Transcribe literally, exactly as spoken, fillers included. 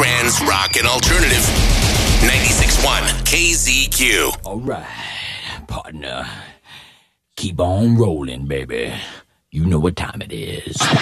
Strand's Rock and Alternative. ninety-six point one K Z Q. All right, partner. Keep on rolling, baby. You know what time it is.